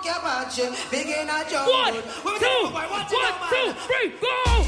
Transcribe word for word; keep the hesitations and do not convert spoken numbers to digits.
your patch. Begin a jump. One, two, one, two, three, go!